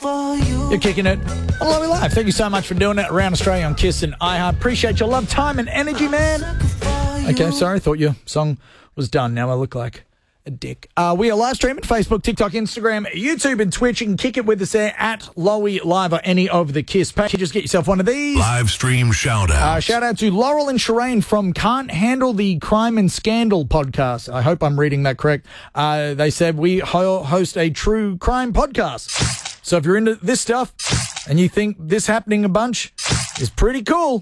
You're kicking it on Lowy Live. Thank you so much for doing it around Australia on Kiss and iHeart. Appreciate your love, time and energy, man. Okay, sorry. Thought your song was done. Now I look like a dick. We are live streaming Facebook, TikTok, Instagram, YouTube and Twitch. You can kick it with us there at Lowy Live or any over the Kiss page. Just get yourself one of these. Live stream shout-outs. Shout out to Laurel and Shireen from Can't Handle the Crime and Scandal podcast. I hope I'm reading that correct. They said we host a true crime podcast. So if you're into this stuff and you think this happening a bunch is pretty cool,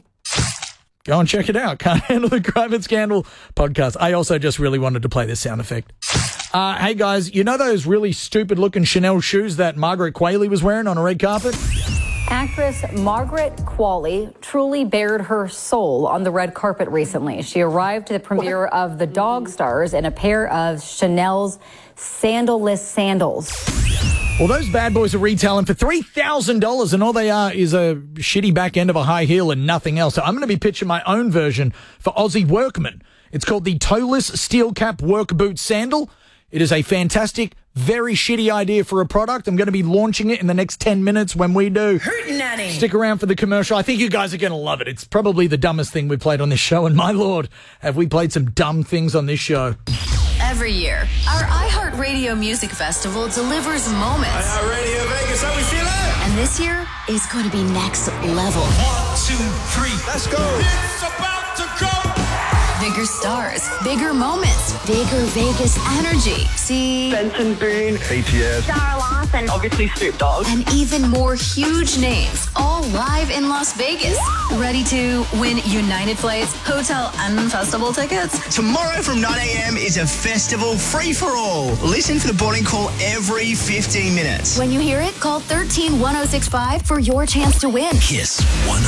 go and check it out. Can't Handle the Crime and Scandal podcast. I also just really wanted to play this sound effect. Hey, guys, you know those really stupid-looking Chanel shoes that Margaret Qualley was wearing on a red carpet? Actress Margaret Qualley truly bared her soul on the red carpet recently. She arrived to the premiere of The Dog Stars in a pair of Chanel's sandalless sandals. Well, those bad boys are retailing for $3,000, and all they are is a shitty back end of a high heel and nothing else. So I'm going to be pitching my own version for Aussie workmen. It's called the Toeless Steel Cap Work Boot Sandal. It is a fantastic, very shitty idea for a product. I'm going to be launching it in the next 10 minutes when we do. Hootenanny. Stick around for the commercial. I think you guys are going to love it. It's probably the dumbest thing we played on this show, and my lord, have we played some dumb things on this show. Every year, our iHeartRadio Music Festival delivers moments. iHeartRadio Vegas, how we feeling? And this year is going to be next level. 1, 2, 3, let's go. It's about to go. Bigger stars, bigger moments, bigger Vegas energy. See? Benson Boone, BTS, Sarah Larson, obviously Snoop Dogg. And even more huge names, all live in Las Vegas. Ready to win United flights, hotel and festival tickets? Tomorrow from 9 a.m. is a festival free-for-all. Listen for the boarding call every 15 minutes. When you hear it, call 131065 for your chance to win. Kiss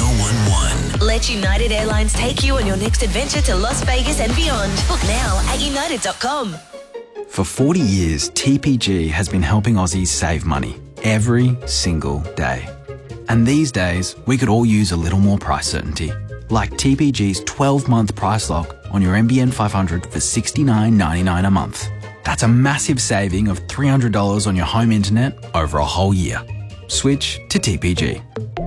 1011. Let United Airlines take you on your next adventure to Las Vegas and beyond. Book now at united.com. For 40 years, TPG has been helping Aussies save money every single day. And these days, we could all use a little more price certainty. Like TPG's 12-month price lock on your NBN 500 for $69.99 a month. That's a massive saving of $300 on your home internet over a whole year. Switch to TPG.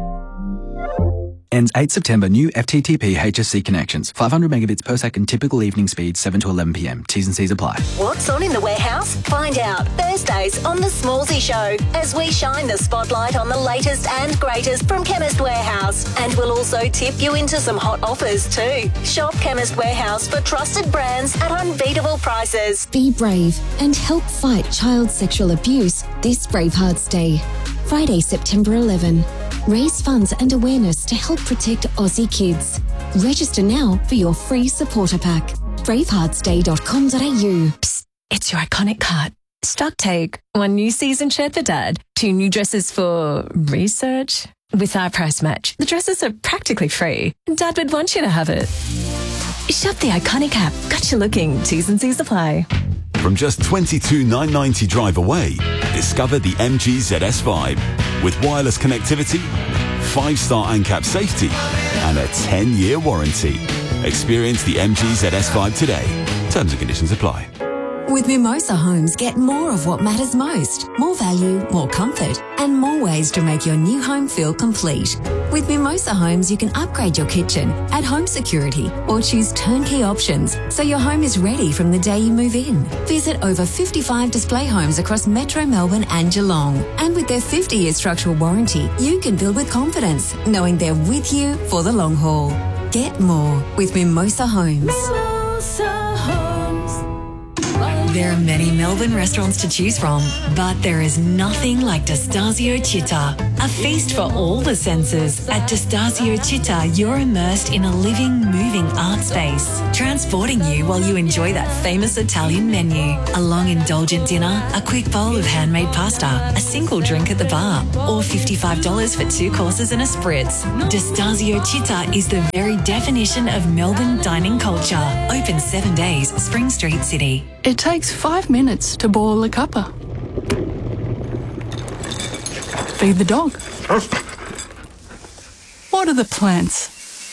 Ends 8 September. New FTTP HSC connections. 500 megabits per second. Typical evening speed 7 to 11 p.m. T's and C's apply. What's on in the warehouse? Find out Thursdays on The Smallsy Show as we shine the spotlight on the latest and greatest from Chemist Warehouse. And we'll also tip you into some hot offers too. Shop Chemist Warehouse for trusted brands at unbeatable prices. Be brave and help fight child sexual abuse this Bravehearts Day. Friday, September 11. Raise funds and awareness to help protect Aussie kids. Register now for your free supporter pack. braveheartsday.com.au. Psst, it's your iconic cart. Stock take. 1 new season shirt for Dad. 2 new dresses for research. With our price match, the dresses are practically free. Dad would want you to have it. Shop the iconic app. Got you looking. T's and C's apply. From just $22,990 drive away, discover the MG ZS5 with wireless connectivity, 5-star ANCAP safety, and a 10-year warranty. Experience the MG ZS5 today. Terms and conditions apply. With Mimosa Homes, get more of what matters most. More value, more comfort, and more ways to make your new home feel complete. With Mimosa Homes, you can upgrade your kitchen, add home security, or choose turnkey options so your home is ready from the day you move in. Visit over 55 display homes across Metro Melbourne and Geelong. And with their 50-year structural warranty, you can build with confidence, knowing they're with you for the long haul. Get more with Mimosa Homes. Mimosa Homes. There are many Melbourne restaurants to choose from, but there is nothing like Destasio Città. A feast for all the senses. At Destasio Città, you're immersed in a living, moving art space, transporting you while you enjoy that famous Italian menu. A long, indulgent dinner, a quick bowl of handmade pasta, a single drink at the bar, or $55 for 2 courses and a spritz. Destasio Città is the very definition of Melbourne dining culture. Open 7 days, Spring Street, City. It takes 5 minutes to boil a cuppa. Feed the dog. Water the plants.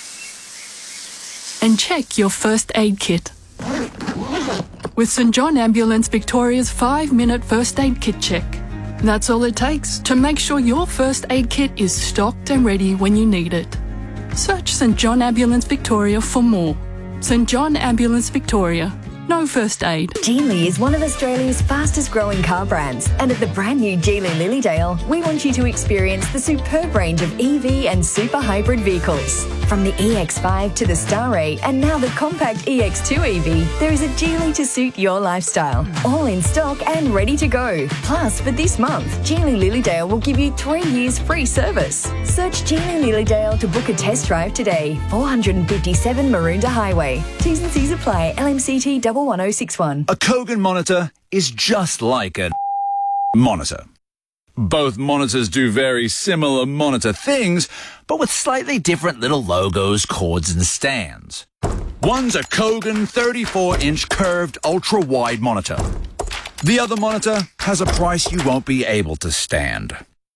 And check your first aid kit. With St John Ambulance Victoria's 5-minute first aid kit check. That's all it takes to make sure your first aid kit is stocked and ready when you need it. Search St John Ambulance Victoria for more. St John Ambulance Victoria. No first aid. Geely is one of Australia's fastest growing car brands, and at the brand new Geely Lilydale, we want you to experience the superb range of EV and super hybrid vehicles. From the EX5 to the Starray and now the compact EX2 EV, there is a Geely to suit your lifestyle. All in stock and ready to go. Plus, for this month, Geely Lilydale will give you 3 years free service. Search Geely Lilydale to book a test drive today. 457 Maroondah Highway. T's and C's apply. LMCT 11061. A Kogan monitor is just like a monitor. Both monitors do very similar monitor things, but with slightly different little logos, cords, and stands. One's a Kogan 34-inch curved ultra-wide monitor. The other monitor has a price you won't be able to stand.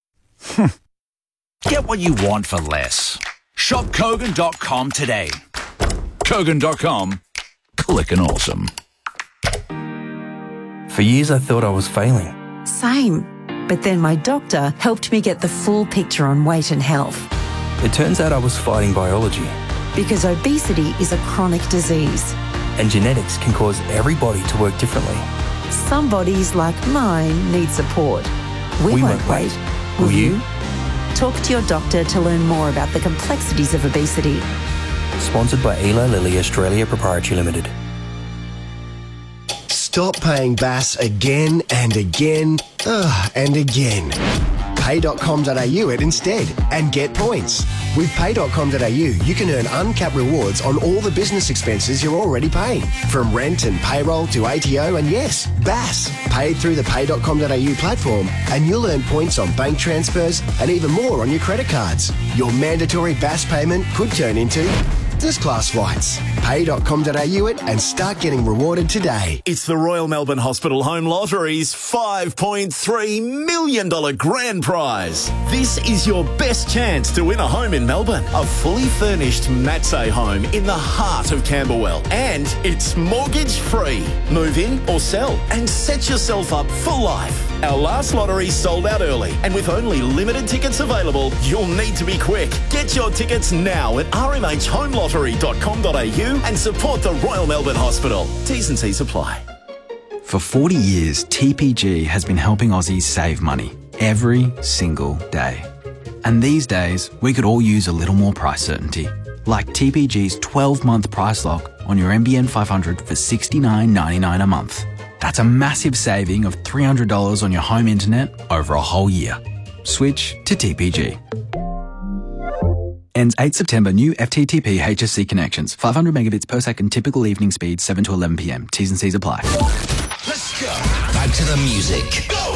Get what you want for less. Shop Kogan.com today. Kogan.com. Clickin' awesome. For years I thought I was failing. Same. But then my doctor helped me get the full picture on weight and health. It turns out I was fighting biology. Because obesity is a chronic disease. And genetics can cause every body to work differently. Some bodies, like mine, need support. We won't wait. Will you? Talk to your doctor to learn more about the complexities of obesity. Sponsored by Eli Lilly Australia Proprietary Limited. Stop paying BAS again and again and again. Pay.com.au it instead and get points. With Pay.com.au, you can earn uncapped rewards on all the business expenses you're already paying, from rent and payroll to ATO and yes, BAS. Paid through the Pay.com.au platform and you'll earn points on bank transfers and even more on your credit cards. Your mandatory BAS payment could turn into business-class flights. Pay.com.au it and start getting rewarded today. It's the Royal Melbourne Hospital Home Lottery's $5.3 million grand prize. This is your best chance to win a home in Melbourne. A fully furnished Matsay home in the heart of Camberwell. And it's mortgage-free. Move in or sell and set yourself up for life. Our last lottery sold out early, and with only limited tickets available, you'll need to be quick. Get your tickets now at rmhhomelottery.com.au and support the Royal Melbourne Hospital. T's and C's apply. For 40 years, TPG has been helping Aussies save money every single day. And these days, we could all use a little more price certainty. Like TPG's 12-month price lock on your NBN 500 for $69.99 a month. That's a massive saving of $300 on your home internet over a whole year. Switch to TPG. Ends 8 September. New FTTP HSC connections. 500 megabits per second. Typical evening speed 7 to 11 p.m. T's and C's apply. Let's go. Back to the music. Go.